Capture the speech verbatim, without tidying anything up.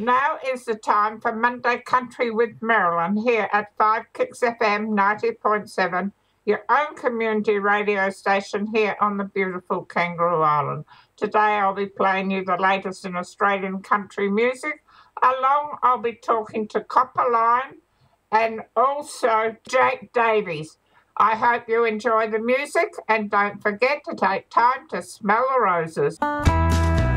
Now is the time for Monday Country with Marilyn here at five Kicks F M ninety point seven, your own community radio station here on the beautiful Kangaroo Island. Today I'll be playing you the latest in Australian country music. Along I'll be talking to Copperline and also Jake Davies. I hope you enjoy the music and don't forget to take time to smell the roses.